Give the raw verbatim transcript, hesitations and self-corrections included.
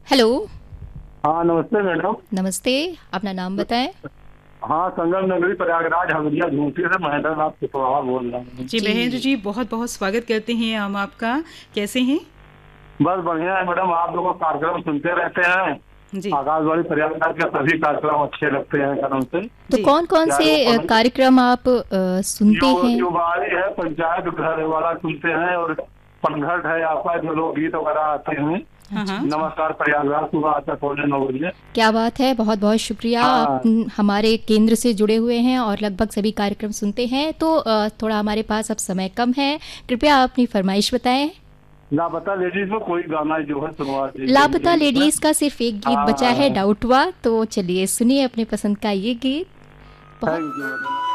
Hello. हाँ नमस्ते madam. नमस्ते, अपना नाम बताएं। हाँ संगम नगरी प्रयागराज हल्दिया झूंसी से महेंद्र नाथ कुशवाहा बोल रहा हूँ। जी महेंद्र जी। जी, बहुत बहुत स्वागत करते हैं हम आपका। कैसे हैं? बस बढ़िया है मैडम, आप लोगों का कार्यक्रम सुनते रहते हैं। जी आकाशवाणी प्रयागराज के सभी कार्यक्रम अच्छे लगते हैं कदम से। तो जी कौन कौन चाहे से वो अ, पवन कार्यक्रम आप अ, सुनते यु हैं? युवारी है, पंचायत घर वाला सुनते हैं, और पनघट है आपका जो लोकगीत वगैरह आते हैं। हाँ अच्छा हाँ। अच्छा। नमस्कार प्रयागराज सुबह आता पौने नौ बजे। क्या बात है, बहुत बहुत शुक्रिया। आप हाँ न, हमारे केंद्र से जुड़े हुए हैं और लगभग सभी कार्यक्रम सुनते हैं। तो अ, थोड़ा हमारे पास अब समय कम है, कृपया आप अपनी फरमाइश बताएं। लापता लेडीज में कोई गाना जो है सुनवा लापता दीजिए। लेडीज का सिर्फ एक गीत बचा है, हाँ डाउटवा। तो चलिए सुनिए अपने पसंद का ये गीत। बहुत थैंक यू मैडम।